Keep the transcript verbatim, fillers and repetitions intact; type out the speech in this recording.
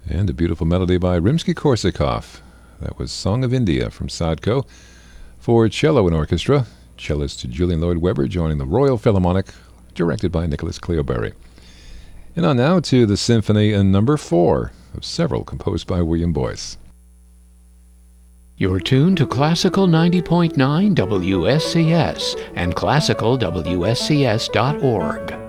And a beautiful melody by Rimsky-Korsakov. That was Song of India from Sadko. For cello and orchestra, cellist Julian Lloyd Webber joining the Royal Philharmonic, directed by Nicholas Cleobury. And on now to the Symphony in Number Four, of several composed by William Boyce. You're tuned to Classical ninety point nine W S C S and classical W S C S dot org.